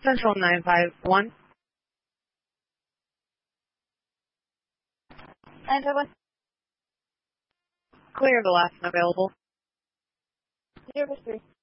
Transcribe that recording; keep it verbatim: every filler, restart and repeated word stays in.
Central nine five one. nine five one. Clear the last one available. zero three.